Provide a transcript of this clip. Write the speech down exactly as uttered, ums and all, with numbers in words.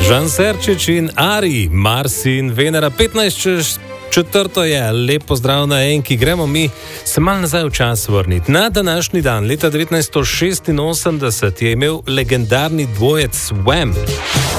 Žan Serčič in Ari, Mars in Venera, petnajst čez četrto je, lepo zdrav na enki, gremo mi se mal nazaj v čas vrniti. Na današnji dan, leta devetnajststo šestinosemdeset, je imel legendarni dvojec Wham!